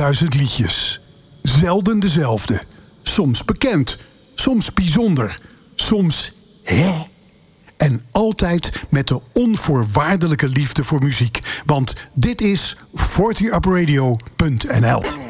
4000 liedjes. Zelden dezelfde. Soms bekend, soms bijzonder, soms hè. En altijd met de onvoorwaardelijke liefde voor muziek. Want dit is 40upradio.nl.